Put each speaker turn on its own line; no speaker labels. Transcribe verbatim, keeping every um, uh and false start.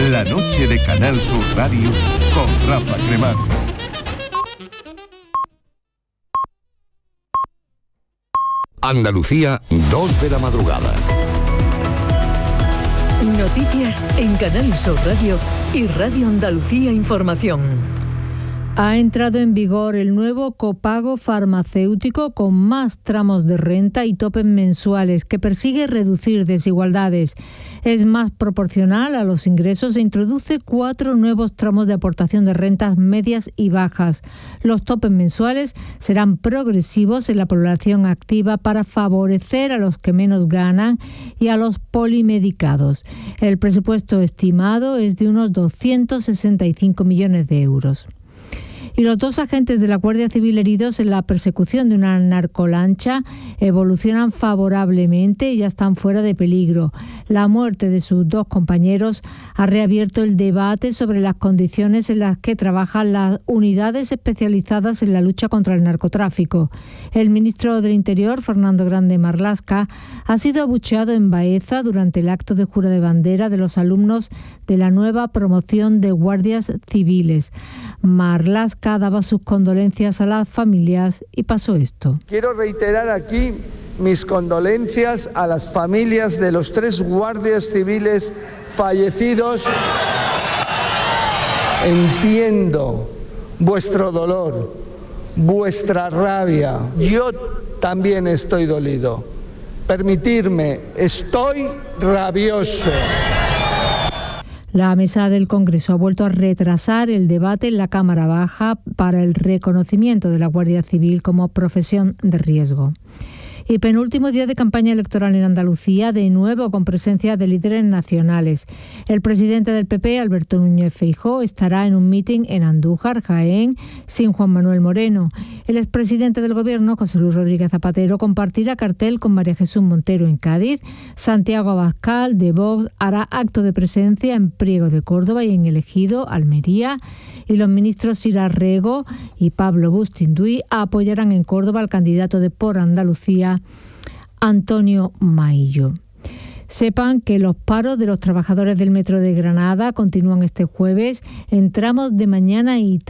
La noche de Canal Sur Radio con Rafa Cremades.
Andalucía, dos de la madrugada.
Noticias en Canal Sur Radio y Radio Andalucía Información.
Ha entrado en vigor el nuevo copago farmacéutico con más tramos de renta y topes mensuales que persigue reducir desigualdades. Es más proporcional a los ingresos e introduce cuatro nuevos tramos de aportación de rentas medias y bajas. Los topes mensuales serán progresivos en la población activa para favorecer a los que menos ganan y a los polimedicados. El presupuesto estimado es de unos doscientos sesenta y cinco millones de euros. Y los dos agentes de la Guardia Civil heridos en la persecución de una narcolancha evolucionan favorablemente y ya están fuera de peligro. La muerte de sus dos compañeros ha reabierto el debate sobre las condiciones en las que trabajan las unidades especializadas en la lucha contra el narcotráfico. El ministro del Interior, Fernando Grande Marlaska, ha sido abucheado en Baeza durante el acto de jura de bandera de los alumnos de la nueva promoción de guardias civiles. Marlaska daba sus condolencias a las familias y pasó esto.
Quiero reiterar aquí mis condolencias a las familias de los tres guardias civiles fallecidos. Entiendo vuestro dolor, vuestra rabia. Yo también estoy dolido. Permitidme, estoy rabioso.
La mesa del Congreso ha vuelto a retrasar el debate en la Cámara Baja para el reconocimiento de la Guardia Civil como profesión de riesgo. Y penúltimo día de campaña electoral en Andalucía, de nuevo con presencia de líderes nacionales. El presidente del P P, Alberto Núñez Feijóo, estará en un mitin en Andújar, Jaén, sin Juan Manuel Moreno. El expresidente del Gobierno, José Luis Rodríguez Zapatero, compartirá cartel con María Jesús Montero en Cádiz. Santiago Abascal, de Vox, hará acto de presencia en Priego de Córdoba y en El Ejido, Almería. Y los ministros Sira Rego y Pablo Bustinduy apoyarán en Córdoba al candidato de Por Andalucía, Antonio Maillo. Sepan que los paros de los trabajadores del Metro de Granada continúan este jueves en tramos de mañana y tarde.